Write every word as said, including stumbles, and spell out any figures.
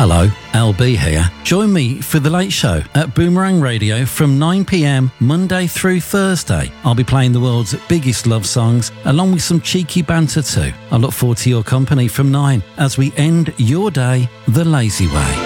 Hello, L B here. Join me for The Late Show at Boomerang Radio from nine p m Monday through Thursday. I'll be playing the world's biggest love songs along with some cheeky banter too. I look forward to your company from nine as we end your day the lazy way.